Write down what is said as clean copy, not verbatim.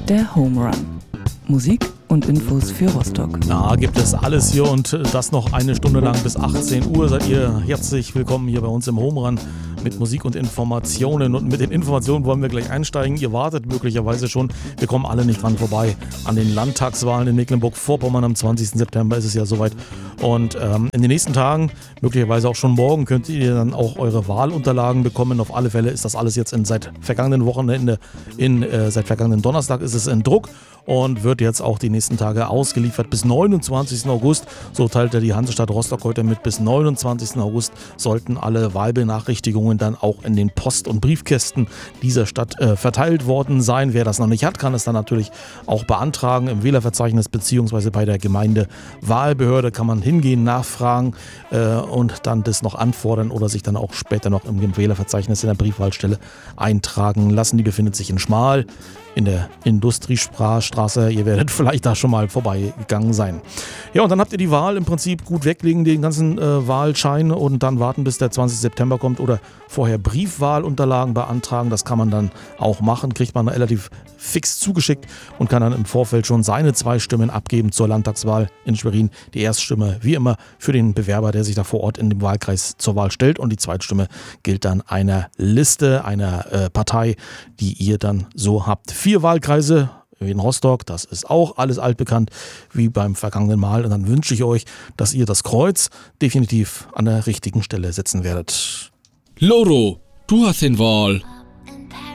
Der Home Run. Musik und Infos für Rostock. Na, gibt es alles hier und das noch eine Stunde lang bis 18 Uhr. Seid ihr herzlich willkommen hier bei uns im Home Run mit Musik und Informationen. Und mit den Informationen wollen wir gleich einsteigen. Ihr wartet möglicherweise schon. Wir kommen alle nicht dran vorbei. An den Landtagswahlen in Mecklenburg-Vorpommern am 20. September ist es ja soweit. Und in den nächsten Tagen, möglicherweise auch schon morgen, könnt ihr dann auch eure Wahlunterlagen bekommen. Auf alle Fälle ist das alles jetzt seit vergangenen Wochenende, seit vergangenen Donnerstag ist es in Druck und wird jetzt auch die nächsten Tage ausgeliefert bis 29. August. So teilte die Hansestadt Rostock heute mit. Bis 29. August sollten alle Wahlbenachrichtigungen dann auch in den Post- und Briefkästen dieser Stadt verteilt worden sein. Wer das noch nicht hat, kann es dann natürlich auch beantragen im Wählerverzeichnis bzw. bei der Gemeindewahlbehörde kann man hingehen, nachfragen und dann das noch anfordern oder sich dann auch später noch im Wählerverzeichnis in der Briefwahlstelle eintragen lassen. Die befindet sich in Schmal in der Industriestraße. Ihr werdet vielleicht da schon mal vorbeigegangen sein. Ja, und dann habt ihr die Wahl im Prinzip gut weglegen, den ganzen Wahlschein und dann warten, bis der 20. September kommt oder vorher Briefwahlunterlagen beantragen. Das kann man dann auch machen, kriegt man relativ fix zugeschickt und kann dann im Vorfeld schon seine 2 Stimmen abgeben zur Landtagswahl in Schwerin. Die Erststimme wie immer für den Bewerber, der sich da vor Ort in dem Wahlkreis zur Wahl stellt und die Zweitstimme gilt dann einer Liste, einer Partei, die ihr dann so habt. 4 Wahlkreise in Rostock, das ist auch alles altbekannt wie beim vergangenen Mal und dann wünsche ich euch, dass ihr das Kreuz definitiv an der richtigen Stelle setzen werdet. Loro, du hast den Wahl.